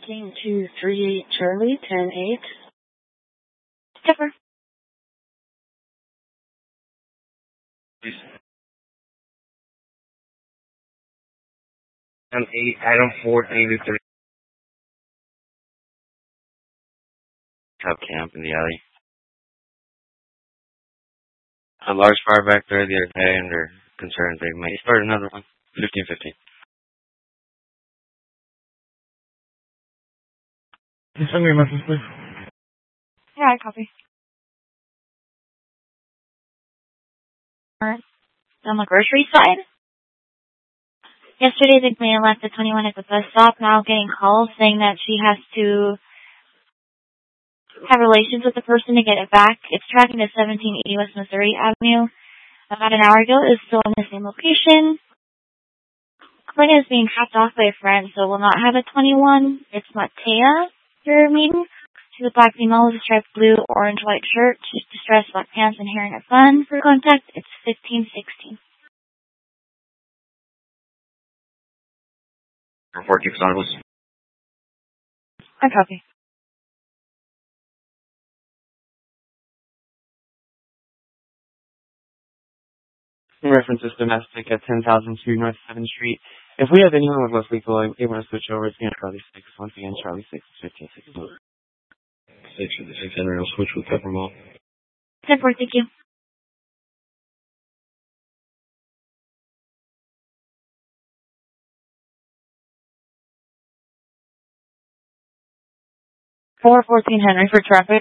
14238 Charlie, 10-8. Skipper. Please. 8, Adam Ford, 83. Cub camp in the alley. A large fire back there the other day, and they're concerned they might start another one. 1515. Can you send me a message, please? Yeah, I copy. On the grocery side. Yesterday, the man left at 21 at the bus stop, now getting calls saying that she has to have relations with the person to get it back. It's tracking to 1780 West Missouri Avenue. About an hour ago, it is still in the same location. Clint is being dropped off by a friend, so will not have a 21. It's Matea you're meeting. She's a black female with a striped blue, orange, white shirt. She's distressed, black pants, and hair in a bun. For contact, it's 1516. Report keeps on us. I copy. Reference is domestic at 10,002 North 7th Street. If we have anyone with less lethal, they want to switch over. It's again Charlie 6. Once again, Charlie 6 is 1516. 6 with the 600, I'll switch with Pepper Mall. 10-4, thank you. $414 Henry for traffic.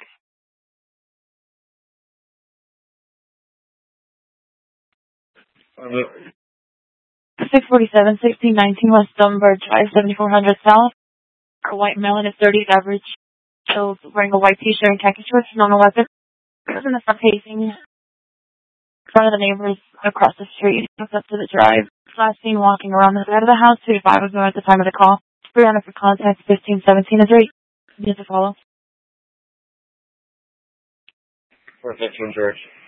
Look. 647, 1619 West Dunbar Drive, 7400 South. A white male in his 30s, average. Shows wearing a white t-shirt and khaki shorts, not a weapon. In the front facing in front of the neighbors across the street. Hooked up to the drive. Last seen walking around the side of the house. 2 to 5 was known at the time of the call. 300 for contact. 1517 is right. You have to follow. 415 George.